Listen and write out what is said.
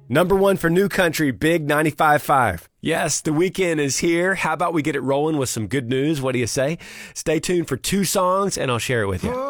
Number one for new country, Big 95.5. Yes, the weekend is here. How about we get it rolling with some good news? What do you say? Stay tuned for 2 songs, and I'll share it with you.